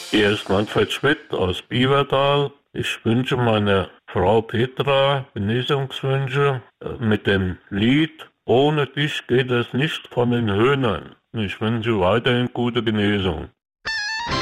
Hier ist Manfred Schmidt aus Biebertal. Ich wünsche meiner Frau Petra Genesungswünsche mit dem Lied Ohne dich geht es nicht von den Höhnern. Ich wünsche weiterhin gute Genesung.